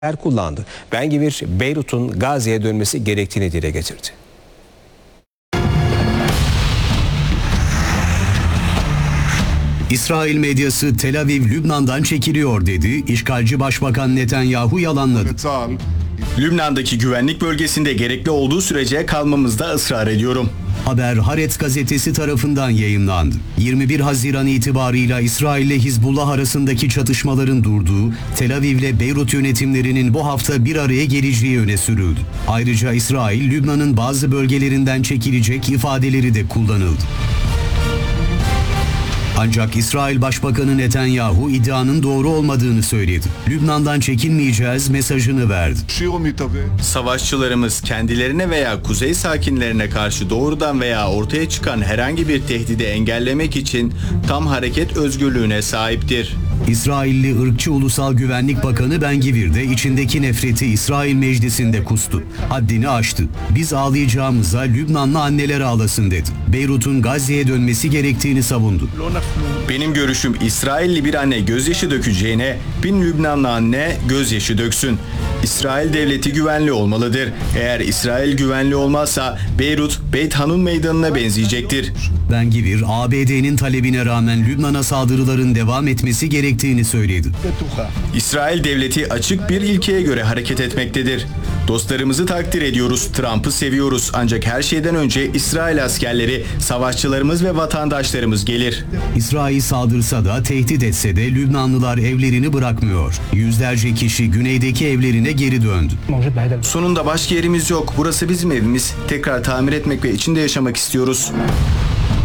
kullandı. Ben-Gvir, Beyrut'un Gazze'ye dönmesi gerektiğini dile getirdi. İsrail medyası Tel Aviv Lübnan'dan çekiliyor dedi. İşgalci Başbakan Netanyahu yalanladı. Lübnan'daki güvenlik bölgesinde gerekli olduğu sürece kalmamızda ısrar ediyorum. Haber Haaretz gazetesi tarafından yayımlandı. 21 Haziran itibarıyla İsrail ile Hizbullah arasındaki çatışmaların durduğu, Tel Aviv ile Beyrut yönetimlerinin bu hafta bir araya geleceği öne sürüldü. Ayrıca İsrail, Lübnan'ın bazı bölgelerinden çekilecek ifadeleri de kullanıldı. Ancak İsrail Başbakanı Netanyahu iddianın doğru olmadığını söyledi. Lübnan'dan çekilmeyeceğiz mesajını verdi. Savaşçılarımız kendilerine veya kuzey sakinlerine karşı doğrudan veya ortaya çıkan herhangi bir tehdidi engellemek için tam hareket özgürlüğüne sahiptir. İsrailli ırkçı Ulusal Güvenlik Bakanı Ben-Gvir de içindeki nefreti İsrail Meclisi'nde kustu. Haddini aştı. Biz ağlayacağımıza Lübnanlı anneler ağlasın dedi. Beyrut'un Gazze'ye dönmesi gerektiğini savundu. Benim görüşüm İsrailli bir anne gözyaşı dökeceğine 1000 Lübnanlı anne gözyaşı döksün. İsrail devleti güvenli olmalıdır. Eğer İsrail güvenli olmazsa Beyrut, Beyt Hanun meydanına benzeyecektir. Ben-Gvir, ABD'nin talebine rağmen Lübnan'a saldırıların devam etmesi gerektiğini söyledi. İsrail devleti açık bir ilkeye göre hareket etmektedir. Dostlarımızı takdir ediyoruz, Trump'ı seviyoruz. Ancak her şeyden önce İsrail askerleri, savaşçılarımız ve vatandaşlarımız gelir. İsrail saldırsa da tehdit etse de Lübnanlılar evlerini bırakmıyor. Yüzlerce kişi güneydeki evlerine geri döndü. Sonunda başka yerimiz yok. Burası bizim evimiz. Tekrar tamir etmek ve içinde yaşamak istiyoruz.